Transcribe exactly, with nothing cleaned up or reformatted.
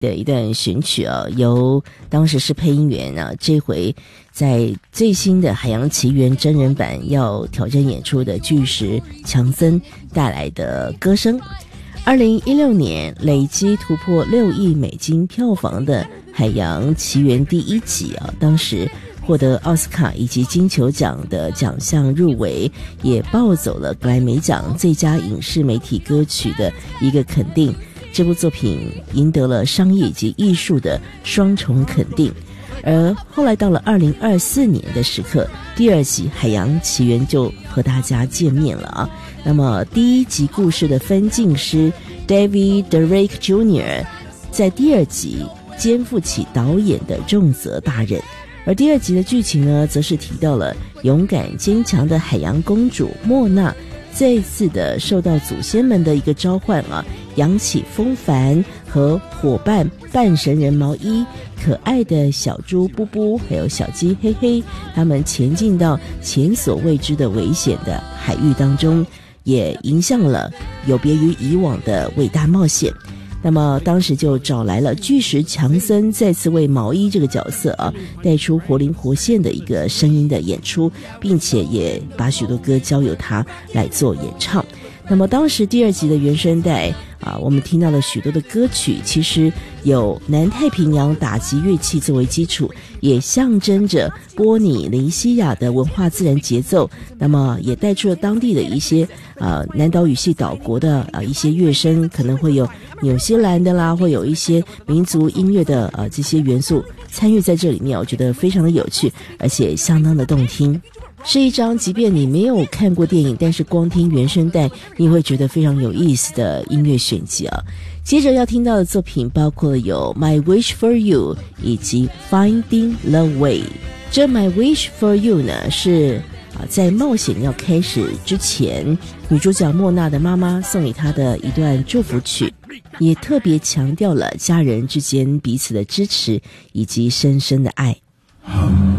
的一段选曲啊，由当时是配音员啊，这回在最新的《海洋奇缘》真人版要挑战演出的巨石强森带来的歌声。二零一六年累积突破六亿美金票房的《海洋奇缘》第一集啊，当时获得奥斯卡以及金球奖的奖项入围，也抱走了格莱美奖最佳影视媒体歌曲的一个肯定。这部作品赢得了商业以及艺术的双重肯定。而后来到了二零二四年的时刻，第二集《海洋奇缘》就和大家见面了啊。那么第一集故事的分镜师 David Derek Junior 在第二集肩负起导演的重责大任，而第二集的剧情呢，则是提到了勇敢坚强的海洋公主莫娜再一次的受到祖先们的一个召唤啊，扬起风帆和伙伴半神人毛衣、可爱的小猪布布还有小鸡黑黑，他们前进到前所未知的危险的海域当中，也迎向了有别于以往的伟大冒险。那么当时就找来了巨石强森，再次为毛衣这个角色啊带出活灵活现的一个声音的演出，并且也把许多歌交由他来做演唱。那么当时第二集的原声带啊，我们听到了许多的歌曲，其实有南太平洋打击乐器作为基础，也象征着波尼尼西亚的文化自然节奏，那么也带出了当地的一些呃南岛语系岛国的呃一些乐声，可能会有纽西兰的啦，会有一些民族音乐的呃这些元素参与在这里面，我觉得非常的有趣，而且相当的动听。是一张即便你没有看过电影，但是光听原声带你会觉得非常有意思的音乐选集啊。接着要听到的作品包括了有 My Wish for You 以及 Finding the Way。 这 My Wish for You 呢，是啊在冒险要开始之前，女主角莫娜的妈妈送给她的一段祝福曲，也特别强调了家人之间彼此的支持以及深深的爱。